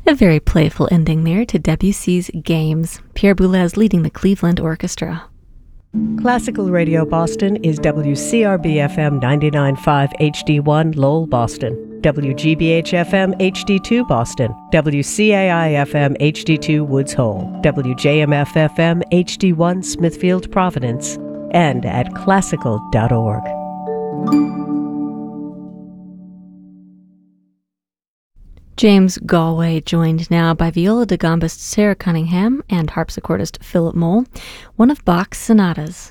A very playful ending there to Debussy's Games. Pierre Boulez leading the Cleveland Orchestra. Classical Radio Boston is WCRB-FM 99.5 HD1 Lowell, Boston, WGBH-FM HD2 Boston, WCAI-FM HD2 Woods Hole, WJMF-FM HD1 Smithfield, Providence, and at classical.org. James Galway, joined now by viola da gambist Sarah Cunningham and harpsichordist Philip Mole, one of Bach's sonatas.